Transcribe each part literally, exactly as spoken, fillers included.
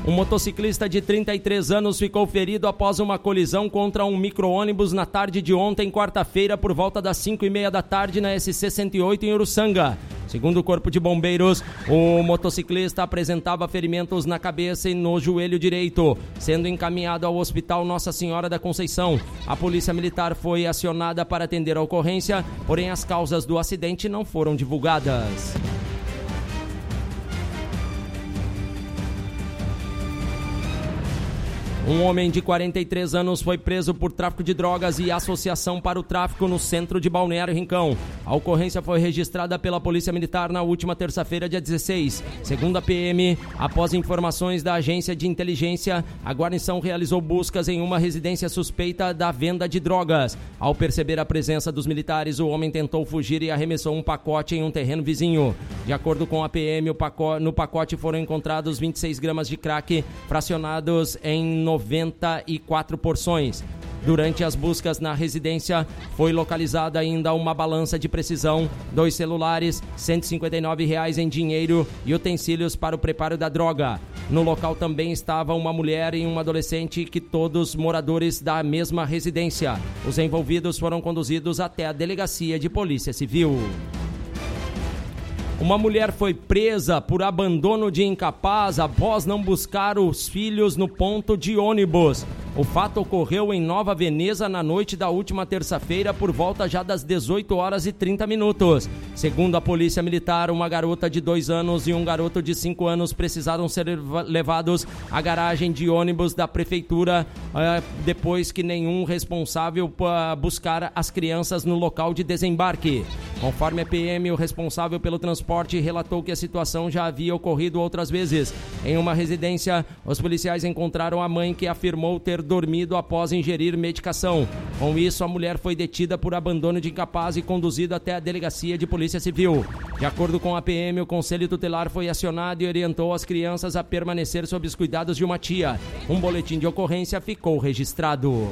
Um motociclista de trinta e três anos ficou ferido após uma colisão contra um micro-ônibus na tarde de ontem, quarta-feira, por volta das cinco e meia da tarde, na S C cento e oito, em Uruçanga. Segundo o Corpo de Bombeiros, o motociclista apresentava ferimentos na cabeça e no joelho direito, sendo encaminhado ao Hospital Nossa Senhora da Conceição. A Polícia Militar foi acionada para atender a ocorrência, porém as causas do acidente não foram divulgadas. Um homem de quarenta e três anos foi preso por tráfico de drogas e associação para o tráfico no centro de Balneário Rincão. A ocorrência foi registrada pela Polícia Militar na última terça-feira, dia dezesseis. Segundo a P M, após informações da Agência de Inteligência, a guarnição realizou buscas em uma residência suspeita da venda de drogas. Ao perceber a presença dos militares, o homem tentou fugir e arremessou um pacote em um terreno vizinho. De acordo com a P M, o pacote, no pacote foram encontrados vinte e seis gramas de crack, fracionados em noventa e quatro porções. Durante as buscas na residência, foi localizada ainda uma balança de precisão, dois celulares, cento e cinquenta e nove reais em dinheiro e utensílios para o preparo da droga. No local também estava uma mulher e um adolescente, que todos moradores da mesma residência. Os envolvidos foram conduzidos até a Delegacia de Polícia Civil. Uma mulher foi presa por abandono de incapaz após não buscar os filhos no ponto de ônibus. O fato ocorreu em Nova Veneza na noite da última terça-feira, por volta já das dezoito horas e trinta minutos. Segundo a Polícia Militar, uma garota de dois anos e um garoto de cinco anos precisaram ser levados à garagem de ônibus da prefeitura depois que nenhum responsável buscar as crianças no local de desembarque. Conforme a P M, o responsável pelo transporte relatou que a situação já havia ocorrido outras vezes. Em uma residência, os policiais encontraram a mãe, que afirmou ter dormido após ingerir medicação. Com isso, a mulher foi detida por abandono de incapaz e conduzida até a Delegacia de Polícia Civil. De acordo com a P M, o Conselho Tutelar foi acionado e orientou as crianças a permanecer sob os cuidados de uma tia. Um boletim de ocorrência ficou registrado.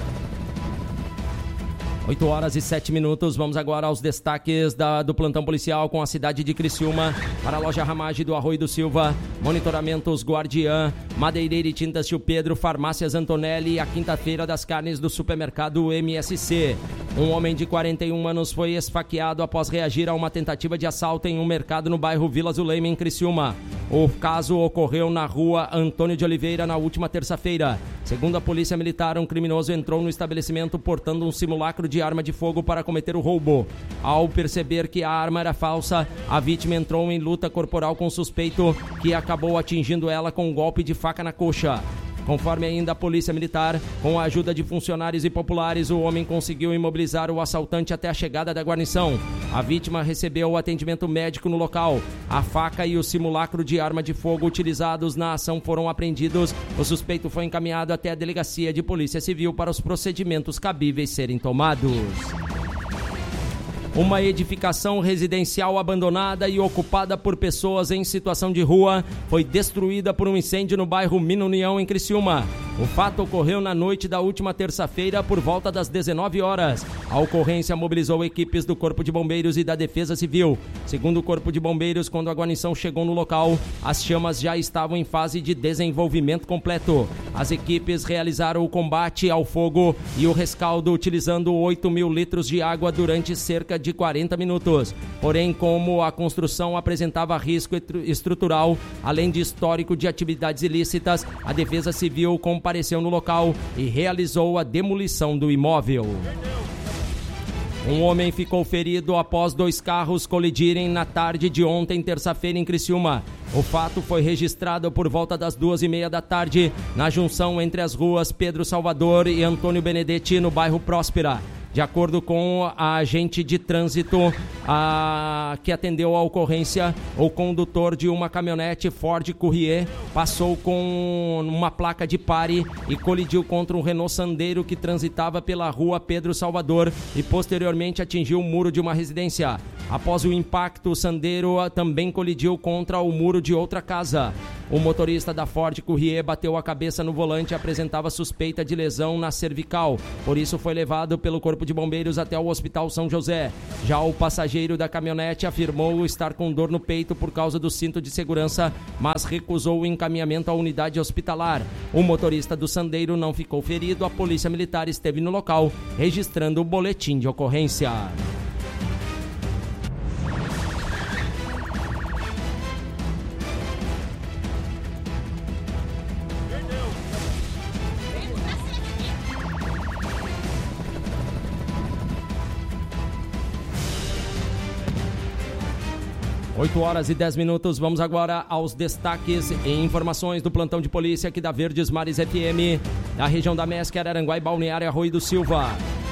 oito horas e sete minutos, vamos agora aos destaques da, do plantão policial com a cidade de Criciúma. Para a loja Ramage do Arroio do Silva, Monitoramentos Guardiã, Madeireira e Tintas Tio Pedro, Farmácias Antonelli e a Quinta-feira das Carnes do Supermercado M S C. Um homem de quarenta e um anos foi esfaqueado após reagir a uma tentativa de assalto em um mercado no bairro Vila Zulema, em Criciúma. O caso ocorreu na rua Antônio de Oliveira na última terça-feira. Segundo a Polícia Militar, um criminoso entrou no estabelecimento portando um simulacro de arma de fogo para cometer o roubo. Ao perceber que a arma era falsa, a vítima entrou em luta corporal com o suspeito, que acabou atingindo ela com um golpe de faca na coxa. Conforme ainda a Polícia Militar, com a ajuda de funcionários e populares, o homem conseguiu imobilizar o assaltante até a chegada da guarnição. A vítima recebeu o atendimento médico no local. A faca e o simulacro de arma de fogo utilizados na ação foram apreendidos. O suspeito foi encaminhado até a Delegacia de Polícia Civil para os procedimentos cabíveis serem tomados. Uma edificação residencial abandonada e ocupada por pessoas em situação de rua foi destruída por um incêndio no bairro Mina União, em Criciúma. O fato ocorreu na noite da última terça-feira, por volta das dezenove horas. A ocorrência mobilizou equipes do Corpo de Bombeiros e da Defesa Civil. Segundo o Corpo de Bombeiros, quando a guarnição chegou no local, as chamas já estavam em fase de desenvolvimento completo. As equipes realizaram o combate ao fogo e o rescaldo utilizando oito mil litros de água durante cerca de quarenta minutos. Porém, como a construção apresentava risco estrutural, além de histórico de atividades ilícitas, a Defesa Civil compareceu no local e realizou a demolição do imóvel. Um homem ficou ferido após dois carros colidirem na tarde de ontem, terça-feira, em Criciúma. O fato foi registrado por volta das duas e meia da tarde, na junção entre as ruas Pedro Salvador e Antônio Benedetti, no bairro Próspera. De acordo com a agente de trânsito a, que atendeu a ocorrência, o condutor de uma caminhonete Ford Courier passou com uma placa de pare e colidiu contra um Renault Sandero que transitava pela rua Pedro Salvador e posteriormente atingiu o muro de uma residência. Após o impacto, o Sandero também colidiu contra o muro de outra casa. O motorista da Ford Courier bateu a cabeça no volante e apresentava suspeita de lesão na cervical. Por isso foi levado pelo Corpo de Bombeiros até o Hospital São José. Já o passageiro da caminhonete afirmou estar com dor no peito por causa do cinto de segurança, mas recusou o encaminhamento à unidade hospitalar. O motorista do Sandeiro não ficou ferido. A Polícia Militar esteve no local, registrando o boletim de ocorrência. oito horas e dez minutos, vamos agora aos destaques e informações do plantão de polícia aqui da Verdes Mares F M, da região da M E S C, Araranguá e Balneário Arroio do Silva.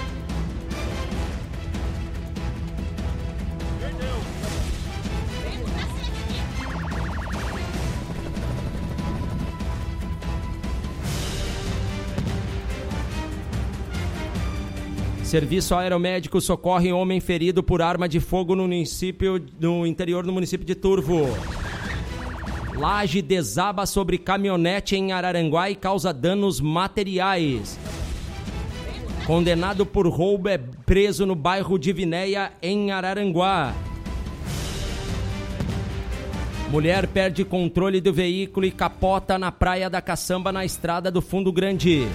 Serviço aeromédico socorre homem ferido por arma de fogo no município, no interior do município de Turvo. Laje desaba sobre caminhonete em Araranguá e causa danos materiais. Condenado por roubo é preso no bairro Divinéia, em Araranguá. Mulher perde controle do veículo e capota na Praia da Caçamba, na estrada do Fundo Grande.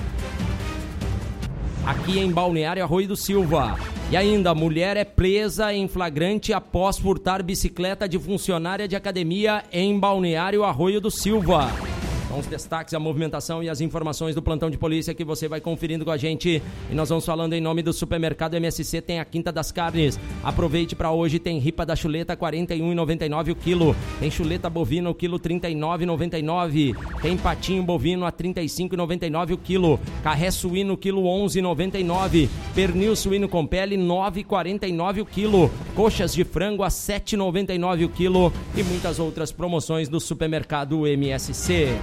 Aqui em Balneário Arroio do Silva. E ainda, mulher é presa em flagrante após furtar bicicleta de funcionária de academia em Balneário Arroio do Silva. Então, os destaques, a movimentação e as informações do plantão de polícia que você vai conferindo com a gente. E nós vamos falando em nome do Supermercado M S C, tem a Quinta das Carnes. Aproveite para hoje, tem ripa da chuleta, quarenta e um reais e noventa e nove centavos o quilo. Tem chuleta bovina, o quilo, trinta e nove reais e noventa e nove centavos. Tem patinho bovino a trinta e cinco reais e noventa e nove centavos o quilo. Carré suíno, quilo, onze reais e noventa e nove centavos. Pernil suíno com pele, nove reais e quarenta e nove centavos o quilo. Coxas de frango a sete reais e noventa e nove centavos o quilo. E muitas outras promoções do Supermercado M S C.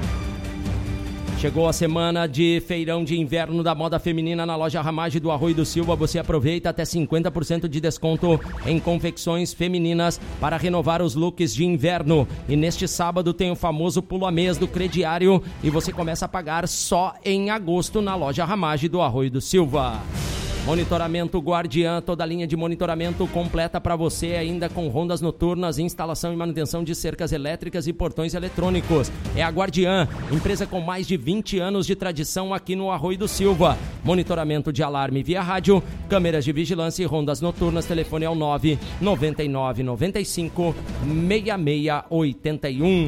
Chegou a semana de feirão de inverno da moda feminina na loja Ramage do Arroio do Silva. Você aproveita até cinquenta por cento de desconto em confecções femininas para renovar os looks de inverno. E neste sábado tem o famoso pulo a mês do crediário e você começa a pagar só em agosto na loja Ramage do Arroio do Silva. Monitoramento Guardiã, toda a linha de monitoramento completa para você, ainda com rondas noturnas, instalação e manutenção de cercas elétricas e portões eletrônicos. É a Guardiã, empresa com mais de vinte anos de tradição aqui no Arroio do Silva. Monitoramento de alarme via rádio, câmeras de vigilância e rondas noturnas. Telefone é o nove nove nove nove cinco seis seis oito um.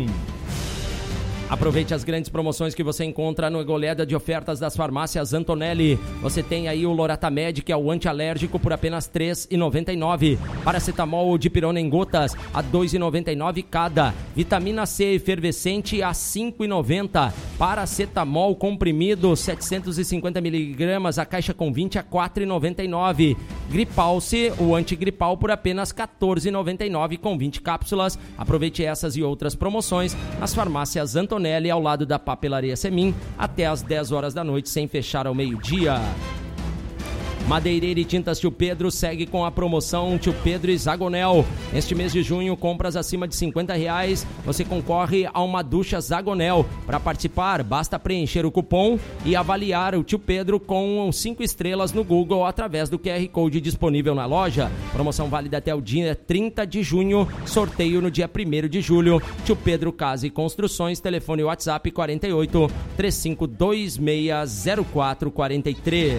Aproveite as grandes promoções que você encontra no Goleada de Ofertas das Farmácias Antonelli. Você tem aí o Loratamed, que é o antialérgico, por apenas três reais e noventa e nove centavos. Paracetamol de pirona em gotas a dois reais e noventa e nove centavos cada. Vitamina C efervescente a cinco reais e noventa centavos. Paracetamol comprimido setecentos e cinquenta miligramas, a caixa com vinte a quatro reais e noventa e nove centavos. Gripalce, o antigripal, por apenas quatorze reais e noventa e nove centavos com vinte cápsulas. Aproveite essas e outras promoções nas farmácias Antonelli, ao lado da Papelaria Semin, até às dez horas da noite, sem fechar ao meio-dia. Madeireira e Tintas Tio Pedro segue com a promoção Tio Pedro e Zagonel. Neste mês de junho, compras acima de cinquenta reais, você concorre a uma ducha Zagonel. Para participar, basta preencher o cupom e avaliar o Tio Pedro com cinco estrelas no Google através do Q R Code disponível na loja. Promoção válida até o dia trinta de junho, sorteio no dia primeiro de julho. Tio Pedro Casa e Construções, telefone WhatsApp quarenta e oito, três cinco dois seis, zero quatro quatro três.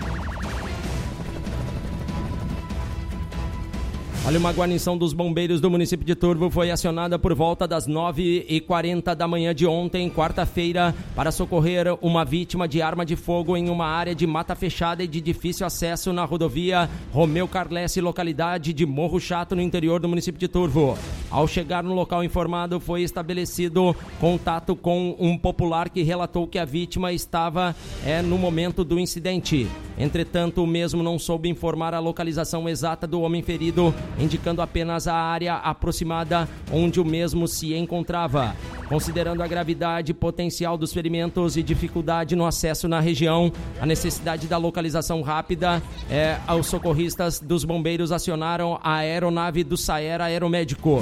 Olha, uma guarnição dos bombeiros do município de Turvo foi acionada por volta das nove e quarenta da manhã de ontem, quarta-feira, para socorrer uma vítima de arma de fogo em uma área de mata fechada e de difícil acesso na rodovia Romeu Carlesse, localidade de Morro Chato, no interior do município de Turvo. Ao chegar no local informado, foi estabelecido contato com um popular que relatou que a vítima estava é, no momento do incidente. Entretanto, o mesmo não soube informar a localização exata do homem ferido, indicando apenas a área aproximada onde o mesmo se encontrava. Considerando a gravidade potencial dos ferimentos e dificuldade no acesso na região, a necessidade da localização rápida, é, os socorristas dos bombeiros acionaram a aeronave do Saera Aeromédico.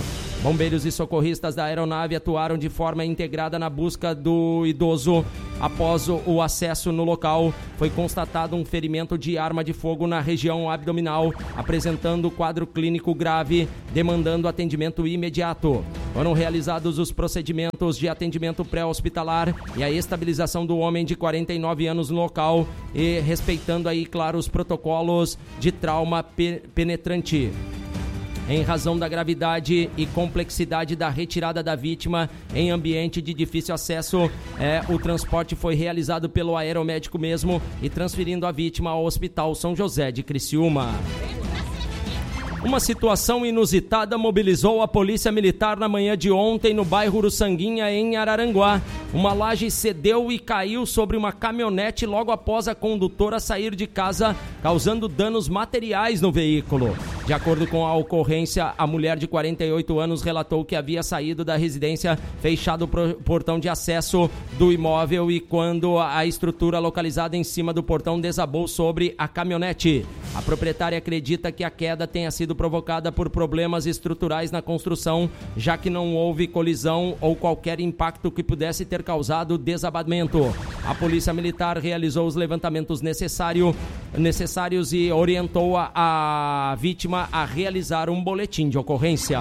Bombeiros e socorristas da aeronave atuaram de forma integrada na busca do idoso. Após o acesso no local, foi constatado um ferimento de arma de fogo na região abdominal, apresentando quadro clínico grave, demandando atendimento imediato. Foram realizados os procedimentos de atendimento pré-hospitalar e a estabilização do homem de quarenta e nove anos no local, e respeitando aí, claro, os protocolos de trauma pe- penetrante. Em razão da gravidade e complexidade da retirada da vítima em ambiente de difícil acesso, é, o transporte foi realizado pelo aeromédico mesmo e transferindo a vítima ao Hospital São José de Criciúma. Uma situação inusitada mobilizou a Polícia Militar na manhã de ontem no bairro Uruçanguinha, em Araranguá. Uma laje cedeu e caiu sobre uma caminhonete logo após a condutora sair de casa, causando danos materiais no veículo. De acordo com a ocorrência, a mulher de quarenta e oito anos relatou que havia saído da residência, fechado o portão de acesso do imóvel, e quando a estrutura localizada em cima do portão desabou sobre a caminhonete. A proprietária acredita que a queda tenha sido provocada por problemas estruturais na construção, já que não houve colisão ou qualquer impacto que pudesse ter causado desabamento. A Polícia Militar realizou os levantamentos necessário, necessários e orientou a, a vítima a realizar um boletim de ocorrência.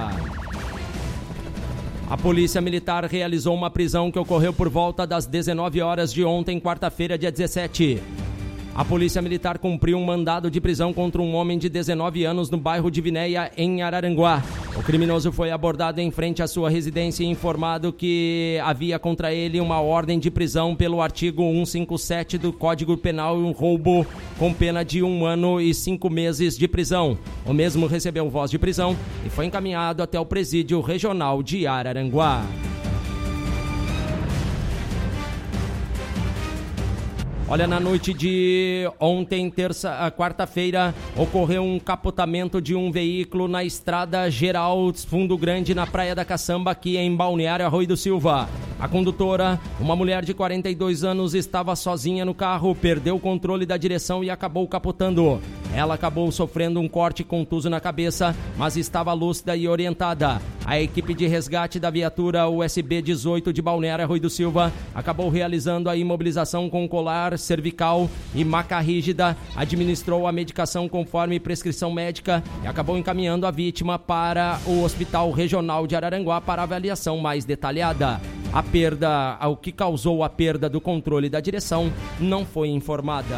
A Polícia Militar realizou uma prisão que ocorreu por volta das dezenove horas de ontem, quarta-feira, dia dezessete. A Polícia Militar cumpriu um mandado de prisão contra um homem de dezenove anos no bairro de Vinéia, em Araranguá. O criminoso foi abordado em frente à sua residência e informado que havia contra ele uma ordem de prisão pelo artigo cento e cinquenta e sete do Código Penal, um roubo com pena de um ano e cinco meses de prisão. O mesmo recebeu voz de prisão e foi encaminhado até o Presídio Regional de Araranguá. Olha, na noite de ontem, terça, quarta-feira, ocorreu um capotamento de um veículo na Estrada Geral Fundo Grande, na Praia da Caçamba, aqui em Balneário Arroio do Silva. A condutora, uma mulher de quarenta e dois anos, estava sozinha no carro, perdeu o controle da direção e acabou capotando. Ela acabou sofrendo um corte contuso na cabeça, mas estava lúcida e orientada. A equipe de resgate da viatura U S B dezoito de Balneário Arroio do Silva acabou realizando a imobilização com colar cervical e maca rígida, administrou a medicação conforme prescrição médica e acabou encaminhando a vítima para o Hospital Regional de Araranguá para avaliação mais detalhada. A perda, o que causou a perda do controle da direção, não foi informada.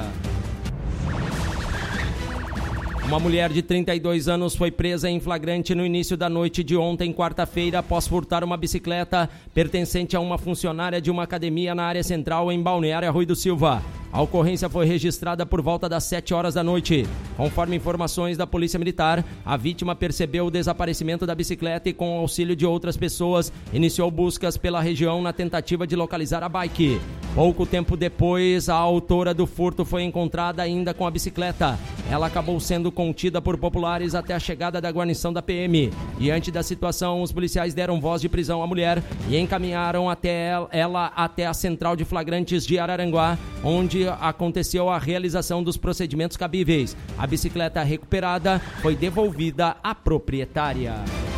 Uma mulher de trinta e dois anos foi presa em flagrante no início da noite de ontem, quarta-feira, após furtar uma bicicleta pertencente a uma funcionária de uma academia na área central em Balneário Arroio do Silva. A ocorrência foi registrada por volta das sete horas da noite. Conforme informações da Polícia Militar, a vítima percebeu o desaparecimento da bicicleta e, com o auxílio de outras pessoas, iniciou buscas pela região na tentativa de localizar a bike. Pouco tempo depois, a autora do furto foi encontrada ainda com a bicicleta. Ela acabou sendo contida por populares até a chegada da guarnição da P M. Diante da situação, os policiais deram voz de prisão à mulher e encaminharam até ela até a Central de Flagrantes de Araranguá, onde aconteceu a realização dos procedimentos cabíveis. A bicicleta recuperada foi devolvida à proprietária.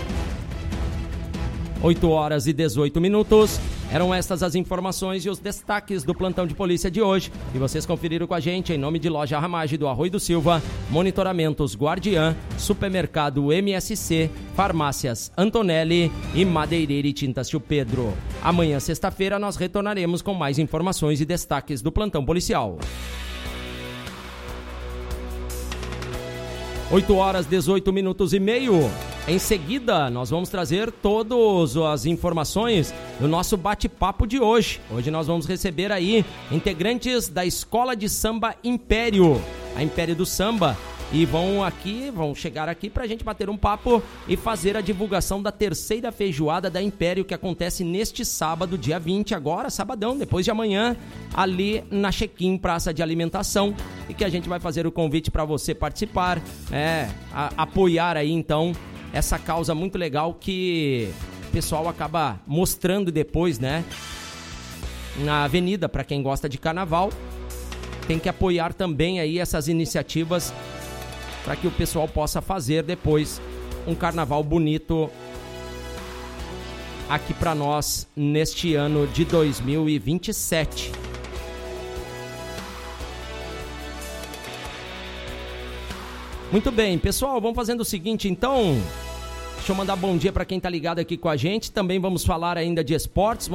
oito horas e dezoito minutos. Eram estas as informações e os destaques do plantão de polícia de hoje, e vocês conferiram com a gente em nome de Loja Ramage do Arroio do Silva, Monitoramentos Guardiã, Supermercado M S C, Farmácias Antonelli e Madeireira e Tintas Tio Pedro. Amanhã, sexta-feira, nós retornaremos com mais informações e destaques do plantão policial. oito horas, dezoito minutos e meio. Em seguida, nós vamos trazer todas as informações do nosso bate-papo de hoje. Hoje nós vamos receber aí integrantes da Escola de Samba Império, a Império do Samba, e vão aqui, vão chegar aqui pra gente bater um papo e fazer a divulgação da terceira feijoada da Império, que acontece neste sábado, dia vinte, agora, sabadão, depois de amanhã, ali na Chequim, Praça de Alimentação, e que a gente vai fazer o convite para você participar, é, a, apoiar aí então essa causa muito legal que o pessoal acaba mostrando depois, né, na avenida. Para quem gosta de carnaval, tem que apoiar também aí essas iniciativas para que o pessoal possa fazer depois um carnaval bonito aqui para nós neste ano de dois mil e vinte e sete. Muito bem, pessoal, vamos fazendo o seguinte, então. Deixa eu mandar bom dia para quem tá ligado aqui com a gente. Também vamos falar ainda de esportes.